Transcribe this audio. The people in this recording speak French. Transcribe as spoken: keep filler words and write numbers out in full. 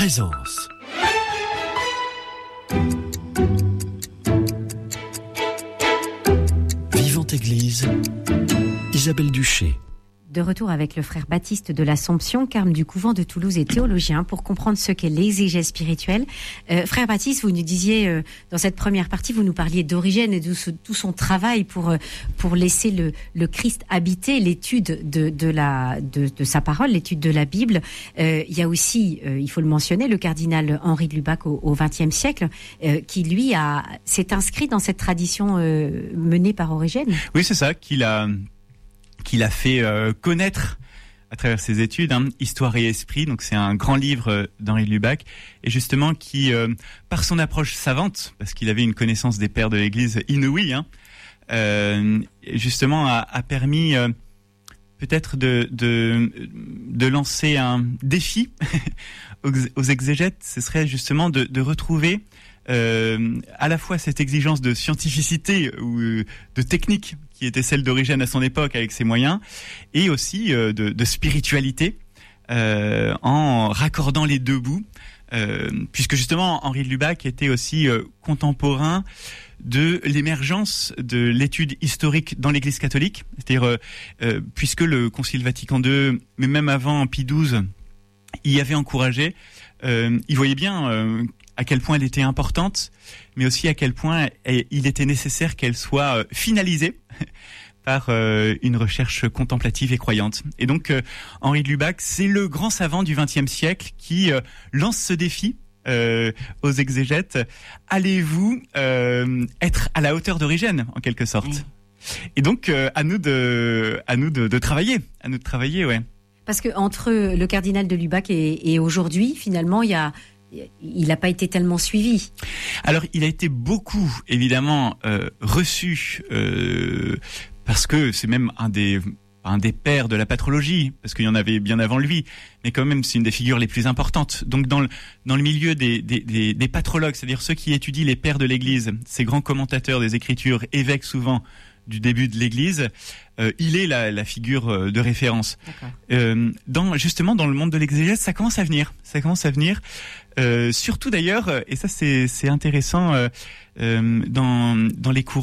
Présence. Vivante Église, Isabelle Duché. De retour avec le frère Baptiste de l'Assomption, carme du couvent de Toulouse et théologien, pour comprendre ce qu'est l'exégèse spirituelle. Euh, frère Baptiste, vous nous disiez, euh, dans cette première partie, vous nous parliez d'Origène et de ce, tout son travail pour, euh, pour laisser le, le Christ habiter, l'étude de, de, la, de, de sa parole, l'étude de la Bible. Euh, il y a aussi, euh, il faut le mentionner, le cardinal Henri de Lubac au, au vingtième siècle, euh, qui lui a, s'est inscrit dans cette tradition euh, menée par Origène. Oui, c'est ça, qu'il a... qu'il a fait euh, connaître à travers ses études, hein, Histoire et Esprit. Donc c'est un grand livre euh, d'Henri de Lubac, et justement qui, euh, par son approche savante, parce qu'il avait une connaissance des pères de l'Église inouïe, hein, euh, justement a, a permis euh, peut-être de, de de lancer un défi aux, aux exégètes. Ce serait justement de, de retrouver euh, à la fois cette exigence de scientificité ou de technique qui était celle d'Origène à son époque avec ses moyens, et aussi euh, de, de spiritualité, euh, en raccordant les deux bouts, euh, puisque justement Henri de Lubac était aussi euh, contemporain de l'émergence de l'étude historique dans l'Église catholique, c'est-à-dire euh, euh, puisque le Concile Vatican deux, mais même avant Pie douze, y avait encouragé, euh, il voyait bien euh, à quel point elle était importante, mais aussi à quel point il était nécessaire qu'elle soit finalisée par euh, une recherche contemplative et croyante. Et donc, euh, Henri de Lubac, c'est le grand savant du vingtième siècle qui euh, lance ce défi euh, aux exégètes. Allez-vous euh, être à la hauteur d'Origène, en quelque sorte? Oui. Et donc, euh, à nous de, à nous de, de travailler, à nous de travailler, ouais. Parce que entre le cardinal de Lubac et, et aujourd'hui, finalement, il y a il n'a pas été tellement suivi. Alors, il a été beaucoup, évidemment, euh, reçu, euh, parce que c'est même un des, un des pères de la patrologie, parce qu'il y en avait bien avant lui, mais quand même, c'est une des figures les plus importantes. Donc, dans le, dans le milieu des, des, des, des patrologues, c'est-à-dire ceux qui étudient les pères de l'Église, ces grands commentateurs des Écritures, évêques souvent du début de l'Église, euh, il est la, la figure de référence. Euh, dans, justement, dans le monde de l'exégèse, ça commence à venir. Ça commence à venir. Euh, surtout d'ailleurs, et ça c'est, c'est intéressant, euh, euh, dans, dans les cours